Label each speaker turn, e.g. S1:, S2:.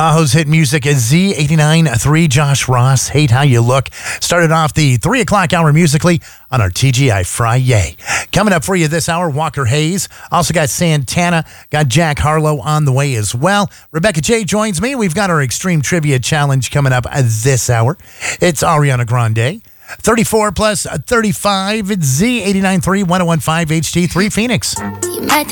S1: Ajo's hit music is Z89.3. Josh Ross, Hate How You Look. Started off the 3 o'clock hour musically on our TGI Friday. Coming up for you this hour, Walker Hayes. Also got Santana. Got Jack Harlow on the way as well. Rebecca J joins me. We've got our Extreme Trivia Challenge coming up this hour. It's Ariana Grande. 34 plus 35. It's Z89.3 1015 HD3 Phoenix.
S2: You might think